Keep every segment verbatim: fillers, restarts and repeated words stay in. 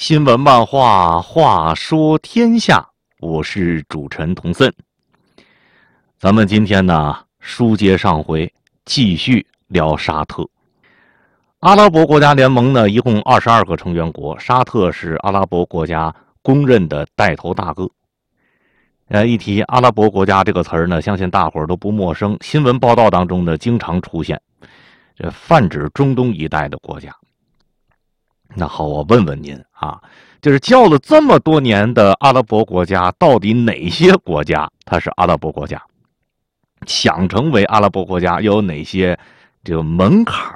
新闻漫画话说天下，我是主持人童森。咱们今天呢，书接上回，继续聊沙特。阿拉伯国家联盟呢，一共二十二个成员国，沙特是阿拉伯国家公认的带头大哥。呃，一提阿拉伯国家这个词儿呢，相信大伙儿都不陌生，新闻报道当中呢，经常出现，这泛指中东一带的国家。那好，我问问您啊，就是叫了这么多年的阿拉伯国家，到底哪些国家它是阿拉伯国家？想成为阿拉伯国家又有哪些这个门槛？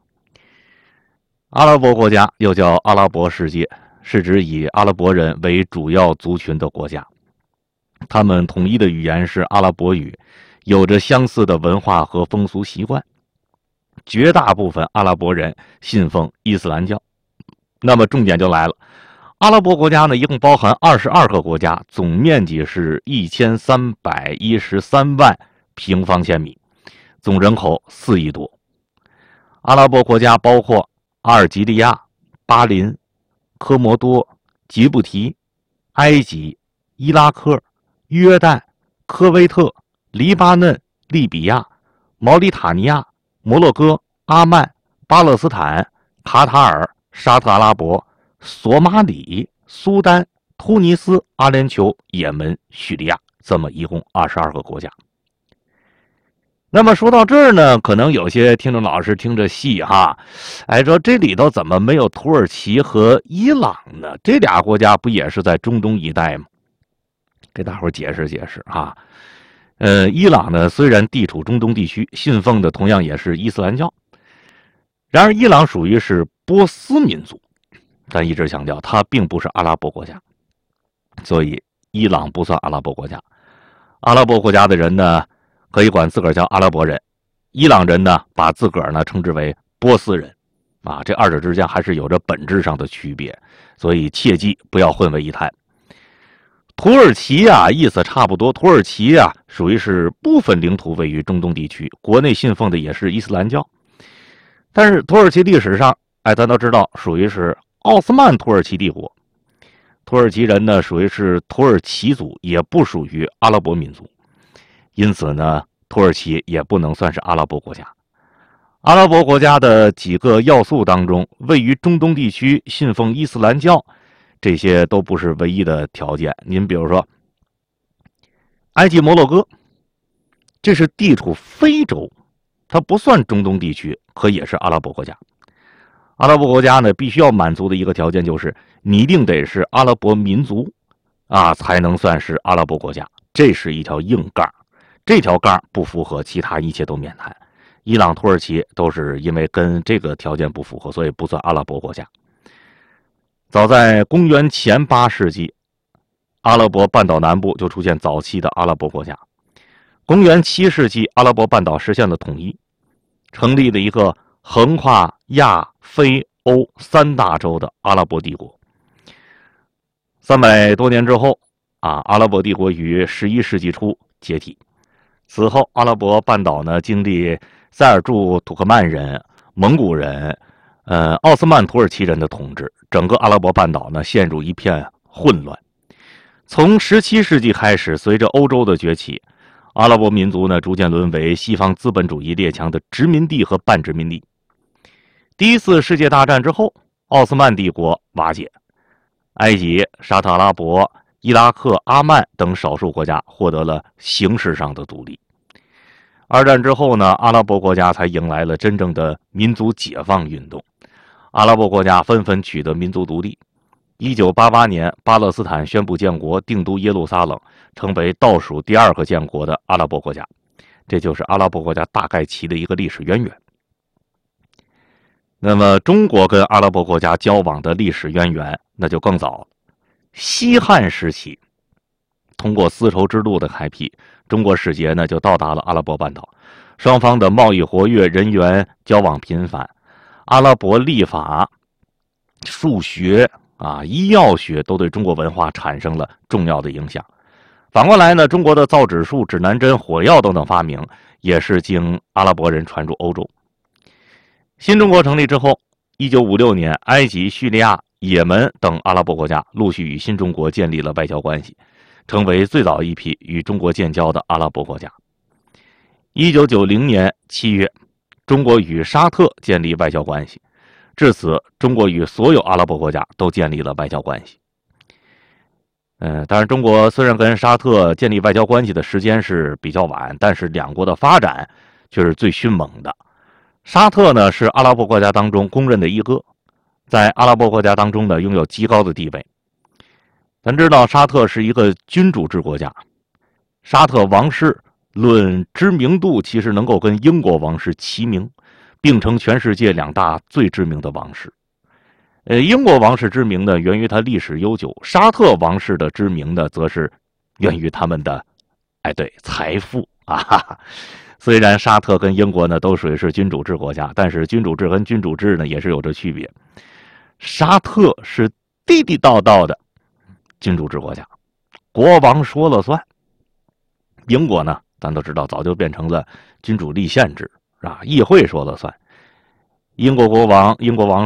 阿拉伯国家又叫阿拉伯世界，是指以阿拉伯人为主要族群的国家。他们统一的语言是阿拉伯语，有着相似的文化和风俗习惯。绝大部分阿拉伯人信奉伊斯兰教。那么重点就来了，阿拉伯国家呢，一共包含二十二个国家，总面积是一千三百一十三万平方千米，总人口四亿多。阿拉伯国家包括阿尔及利亚、巴林、科摩多、吉布提、埃及、伊拉克、约旦、科威特、黎巴嫩、利比亚、毛里塔尼亚、摩洛哥、阿曼、巴勒斯坦、卡塔尔、沙特阿拉伯、索马里、苏丹、突尼斯、阿联酋、也门、叙利亚，这么一共二十二个国家。那么说到这儿呢，可能有些听众老师听着戏哈，哎，说这里头怎么没有土耳其和伊朗呢？这俩国家不也是在中东一带吗？给大伙儿解释解释啊。呃，伊朗呢，虽然地处中东地区，信奉的同样也是伊斯兰教，然而伊朗属于是波斯民族，咱一直强调它并不是阿拉伯国家，所以伊朗不算阿拉伯国家。阿拉伯国家的人呢，可以管自个儿叫阿拉伯人，伊朗人呢，把自个儿呢称之为波斯人，啊，这二者之间还是有着本质上的区别，所以切记不要混为一谈。土耳其啊，意思差不多。土耳其啊，属于是部分领土位于中东地区，国内信奉的也是伊斯兰教。但是土耳其历史上，哎，咱都知道，属于是奥斯曼土耳其帝国。土耳其人呢，属于是土耳其族，也不属于阿拉伯民族。因此呢，土耳其也不能算是阿拉伯国家。阿拉伯国家的几个要素当中，位于中东地区，信奉伊斯兰教，这些都不是唯一的条件。您比如说，埃及摩洛哥，这是地处非洲，它不算中东地区，可也是阿拉伯国家。阿拉伯国家呢，必须要满足的一个条件就是，你一定得是阿拉伯民族啊，才能算是阿拉伯国家。这是一条硬杠，这条杠不符合，其他一切都免谈。伊朗、土耳其都是因为跟这个条件不符合，所以不算阿拉伯国家。早在公元前八世纪，阿拉伯半岛南部就出现早期的阿拉伯国家。公元七世纪，阿拉伯半岛实现了统一，成立了一个横跨亚非欧三大洲的阿拉伯帝国。三百多年之后啊，阿拉伯帝国于十一世纪初解体。此后，阿拉伯半岛呢经历塞尔柱土克曼人、蒙古人、呃奥斯曼土耳其人的统治，整个阿拉伯半岛呢陷入一片混乱。从十七世纪开始，随着欧洲的崛起，阿拉伯民族呢逐渐沦为西方资本主义列强的殖民地和半殖民地。第一次世界大战之后，奥斯曼帝国瓦解，埃及、沙特阿拉伯、伊拉克、阿曼等少数国家获得了形式上的独立。二战之后呢，阿拉伯国家才迎来了真正的民族解放运动，阿拉伯国家纷纷取得民族独立。一九八八年，巴勒斯坦宣布建国，定都耶路撒冷，成为倒数第二个建国的阿拉伯国家。这就是阿拉伯国家大概其的一个历史渊源。那么，中国跟阿拉伯国家交往的历史渊源那就更早了。西汉时期，通过丝绸之路的开辟，中国使节呢就到达了阿拉伯半岛，双方的贸易活跃，人员交往频繁。阿拉伯历法、数学啊、医药学都对中国文化产生了重要的影响。反过来呢，中国的造纸术、指南针、火药等等发明，也是经阿拉伯人传入欧洲。新中国成立之后，一九五六年，埃及、叙利亚、 也门等阿拉伯国家陆续与新中国建立了外交关系，成为最早一批与中国建交的阿拉伯国家。一九九零年七月，中国与沙特建立外交关系，至此，中国与所有阿拉伯国家都建立了外交关系。嗯，当然，中国虽然跟沙特建立外交关系的时间是比较晚，但是两国的发展却是最迅猛的。沙特呢是阿拉伯国家当中公认的一哥，在阿拉伯国家当中呢拥有极高的地位。咱知道沙特是一个君主制国家，沙特王室论知名度其实能够跟英国王室齐名，并称全世界两大最知名的王室。呃，英国王室知名呢源于它历史悠久，沙特王室的知名呢则是源于他们的，哎对，财富啊哈哈。虽然沙特跟英国呢都属于是君主制国家，但是君主制跟君主制呢也是有着区别。沙特是地地道道的君主制国家，国王说了算。英国呢，咱都知道早就变成了君主立宪制，啊，议会说了算。英国国王，英国王